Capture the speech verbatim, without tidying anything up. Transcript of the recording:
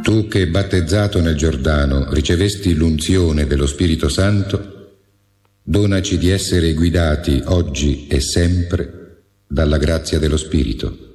Tu che battezzato nel Giordano ricevesti l'unzione dello Spirito Santo, donaci di essere guidati oggi e sempre dalla grazia dello Spirito.